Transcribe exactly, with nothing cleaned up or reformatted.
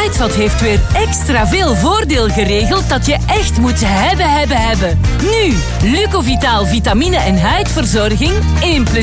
Kruidvat heeft weer extra veel voordeel geregeld dat je echt moet hebben, hebben, hebben. Nu, Lucovitaal vitamine en huidverzorging één plus